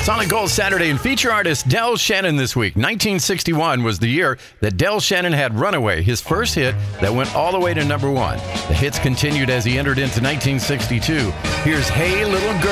Solid Gold Saturday and feature artist Del Shannon this week. 1961 was the year that Del Shannon had Runaway, his first hit that went all the way to number one. The hits continued as he entered into 1962. Here's Hey Little Girl.